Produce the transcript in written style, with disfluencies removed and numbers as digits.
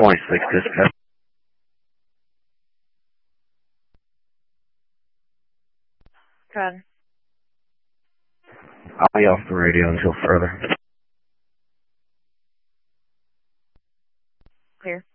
26 dispatch. Good. I'll be off the radio until further. Clear.